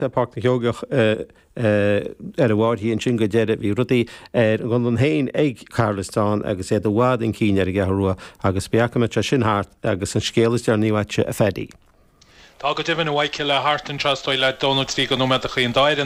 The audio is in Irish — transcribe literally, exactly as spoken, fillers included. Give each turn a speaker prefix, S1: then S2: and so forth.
S1: na park na heogach ar a bhhaid hí an sin go deire bhí rudaí gan an hain ag Carlistáin agus é do bhád in cíine ar a gceathrua agus beachcha te sin háart agus an scéalas dear níhaite a fedí.
S2: Tá go dibhann a bhaid le háart an trastáil le Donald Trí go nómad a chuon dair